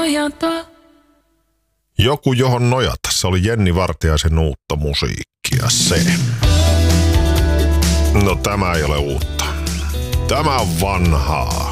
nojata. Joku johon nojata. Se oli Jenni Vartiaisen uutta musiikkia se. No tämä ei ole uutta. Tämä on vanhaa.